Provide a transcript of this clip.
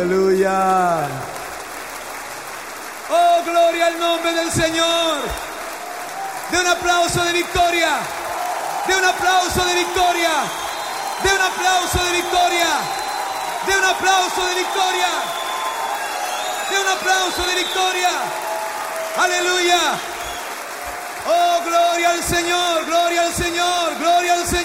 Aleluya. Oh, gloria al nombre del Señor. De un aplauso de victoria. De un aplauso de victoria. De un aplauso de victoria. De un aplauso de victoria. De un aplauso de victoria. Aleluya. Oh, gloria al Señor, gloria al Señor, gloria al Señor.